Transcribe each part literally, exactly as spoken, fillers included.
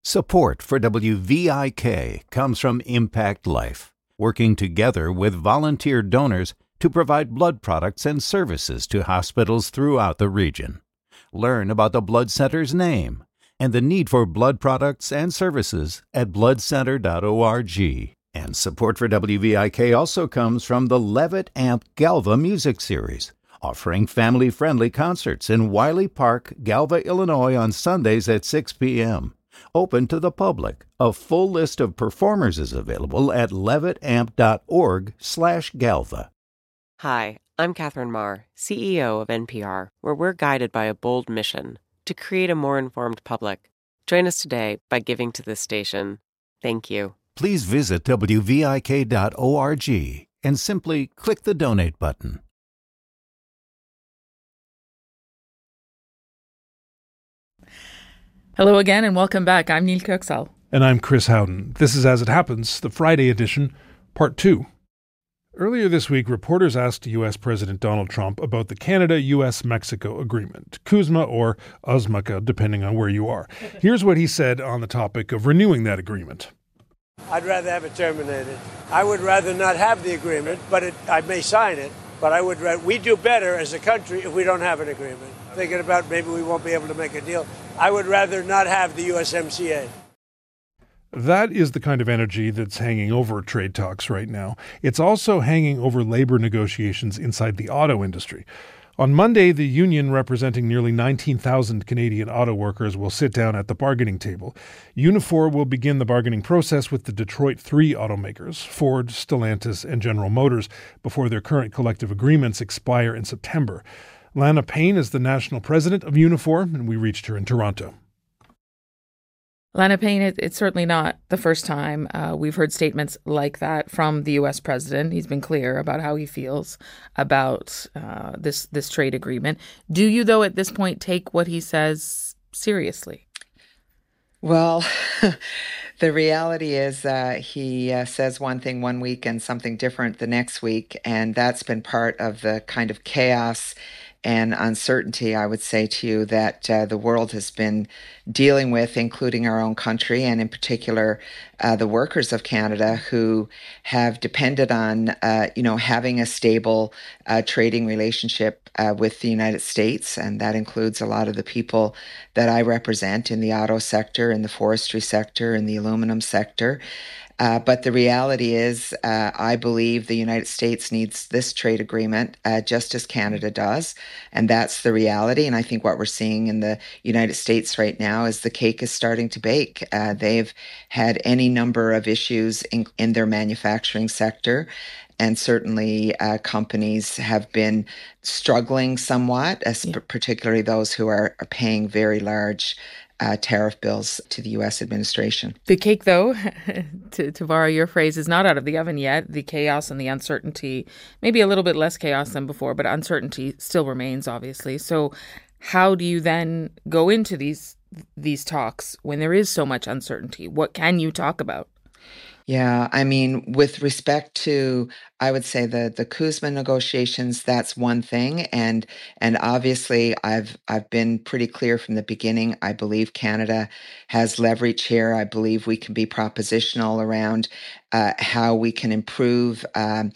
Support for W V I K comes from Impact Life, working together with volunteer donors to provide blood products and services to hospitals throughout the region. Learn about the Blood Center's name and the need for blood products and services at blood center dot org. And support for W V I K also comes from the Levitt Amp Galva Music Series, offering family-friendly concerts in Wiley Park, Galva, Illinois on Sundays at six p.m. Open to the public. A full list of performers is available at levitt amp dot org slash galva. Hi, I'm Catherine Marr, C E O of N P R, where we're guided by a bold mission to create a more informed public. Join us today by giving to this station. Thank you. Please visit W V I K dot org and simply click the donate button. Hello again and welcome back. I'm Neil Kirksall. And I'm Chris Howden. This is As It Happens, the Friday edition, part two. Earlier this week, reporters asked U S. President Donald Trump about the Canada-U S Mexico agreement, CUSMA or USMCA, depending on where you are. Here's what he said on the topic of renewing that agreement. I'd rather have it terminated. I would rather not have the agreement, but it, I may sign it. But I would. We do better as a country if we don't have an agreement. Thinking about maybe we won't be able to make a deal. I would rather not have the U S M C A. That is the kind of energy that's hanging over trade talks right now. It's also hanging over labor negotiations inside the auto industry. On Monday, the union representing nearly nineteen thousand Canadian auto workers will sit down at the bargaining table. Unifor will begin the bargaining process with the Detroit three automakers, Ford, Stellantis, and General Motors, before their current collective agreements expire in September. Lana Payne is the national president of Unifor, and we reached her in Toronto. Lana Payne, it, it's certainly not the first time uh, we've heard statements like that from the U S president. He's been clear about how he feels about uh, this this trade agreement. Do you, though, at this point, take what he says seriously? Well, the reality is uh, he uh, says one thing one week and something different the next week, and that's been part of the kind of chaos and uncertainty, I would say to you, that uh, the world has been dealing with, including our own country, and in particular, uh, the workers of Canada who have depended on, uh, you know, having a stable uh, trading relationship uh, with the United States. And that includes a lot of the people that I represent in the auto sector, in the forestry sector, in the aluminum sector. Uh, but the reality is, uh, I believe the United States needs this trade agreement uh, just as Canada does. And that's the reality. And I think what we're seeing in the United States right now is the cake is starting to bake. Uh, they've had any number of issues in, in their manufacturing sector. And certainly uh, companies have been struggling somewhat, as yeah. particularly those who are, are paying very large Uh, tariff bills to the U S administration. The cake, though, to, to borrow your phrase, is not out of the oven yet. The chaos and the uncertainty, maybe a little bit less chaos than before, but uncertainty still remains, obviously. So how do you then go into these these talks when there is so much uncertainty? What can you talk about? Yeah, I mean, with respect to, I would say the the CUSMA negotiations, that's one thing, and and obviously, I've I've been pretty clear from the beginning. I believe Canada has leverage here. I believe we can be propositional around uh, how we can improve Um,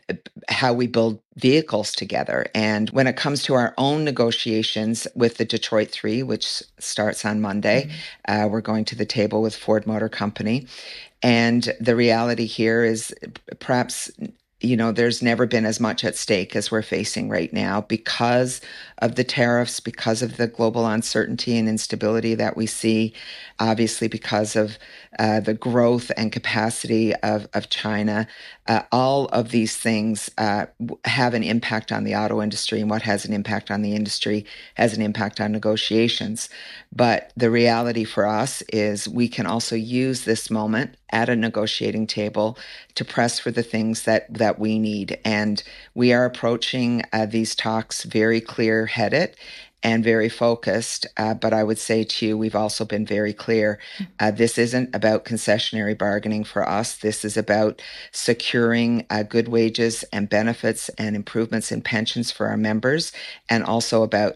how we build vehicles together. And when it comes to our own negotiations with the Detroit three, which starts on Monday, mm-hmm. uh, we're going to the table with Ford Motor Company. And the reality here is perhaps, you know, there's never been as much at stake as we're facing right now because of the tariffs, because of the global uncertainty and instability that we see, obviously because of uh, the growth and capacity of, of China. Uh, all of these things uh, have an impact on the auto industry, and what has an impact on the industry has an impact on negotiations. But the reality for us is we can also use this moment at a negotiating table to press for the things that, that we need. And we are approaching uh, these talks very clear-headed and very focused. Uh, but I would say to you, we've also been very clear. Uh, this isn't about concessionary bargaining for us. This is about securing uh, good wages and benefits and improvements in pensions for our members, and also about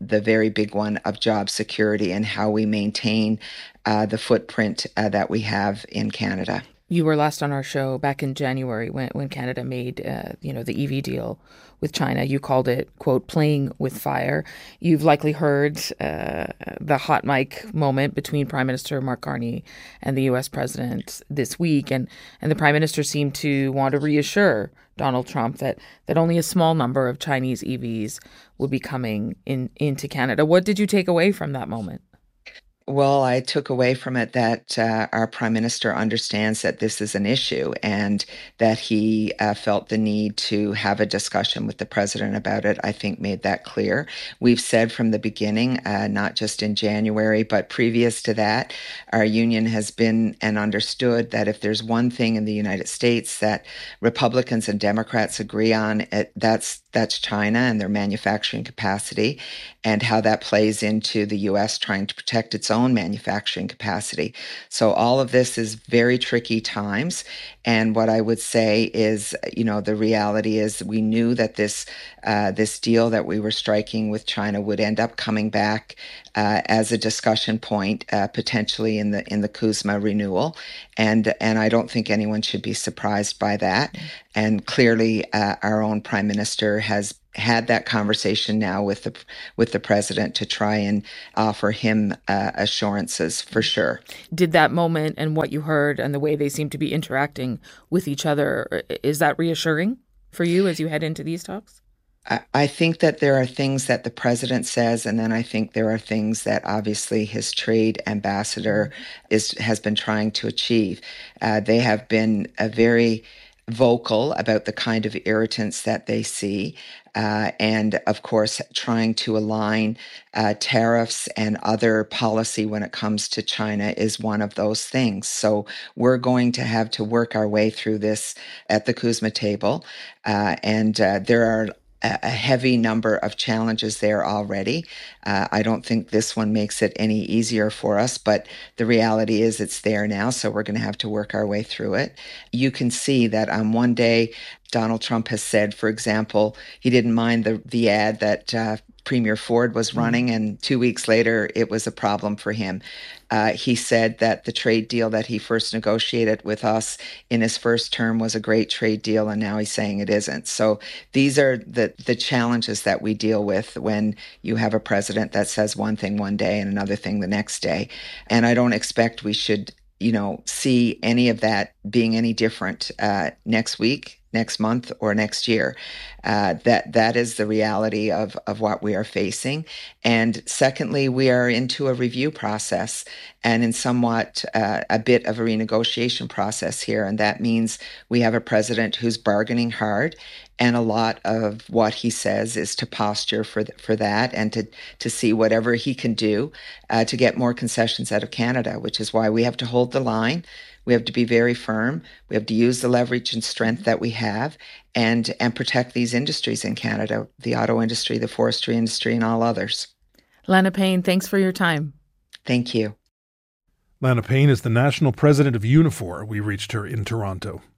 the very big one of job security and how we maintain uh, the footprint uh, that we have in Canada. You were last on our show back in January when, when Canada made, uh, you know, the E V deal with China. You called it, quote, playing with fire. You've likely heard uh, the hot mic moment between Prime Minister Mark Carney and the U S president this week. And, and the Prime Minister seemed to want to reassure Donald Trump that, that only a small number of Chinese E Vs would be coming in into Canada. What did you take away from that moment? Well, I took away from it that uh, our Prime Minister understands that this is an issue and that he uh, felt the need to have a discussion with the President about it. I think made that clear. We've said from the beginning, uh, not just in January, but previous to that, our union has been and understood that if there's one thing in the United States that Republicans and Democrats agree on, it, that's that's China and their manufacturing capacity and how that plays into the U S trying to protect its own manufacturing capacity. So all of this is very tricky times. And what I would say is, you know, the reality is we knew that this uh, this deal that we were striking with China would end up coming back uh, as a discussion point, uh, potentially in the in the CUSMA renewal. And and I don't think anyone should be surprised by that. And clearly, uh, our own Prime Minister has had that conversation now with the with the president to try and offer him uh, assurances for sure. Did that moment and what you heard and the way they seem to be interacting with each other, is that reassuring for you as you head into these talks? I, I think that there are things that the president says, and then I think there are things that obviously his trade ambassador is has been trying to achieve. Uh, they have been a very vocal about the kind of irritants that they see. Uh, and of course, trying to align uh, tariffs and other policy when it comes to China is one of those things. So we're going to have to work our way through this at the CUSMA table. Uh, and uh, there are a heavy number of challenges there already. Uh, I don't think this one makes it any easier for us, but the reality is it's there now, so we're going to have to work our way through it. You can see that on one day, Donald Trump has said, for example, he didn't mind the, the ad that uh, Premier Ford was running, and two weeks later, it was a problem for him. Uh, he said that the trade deal that he first negotiated with us in his first term was a great trade deal, and now he's saying it isn't. So these are the, the challenges that we deal with when you have a president that says one thing one day and another thing the next day. And I don't expect we should, you know, see any of that being any different uh, next week, next month, or next year. Uh, that that is the reality of, of what we are facing. And secondly, we are into a review process and in somewhat uh, a bit of a renegotiation process here. And that means we have a president who's bargaining hard. And a lot of what he says is to posture for th- for that and to, to see whatever he can do uh, to get more concessions out of Canada, which is why we have to hold the line. We have to be very firm. We have to use the leverage and strength that we have and, and protect these industries in Canada, the auto industry, the forestry industry, and all others. Lana Payne, thanks for your time. Thank you. Lana Payne is the national president of Unifor. We reached her in Toronto.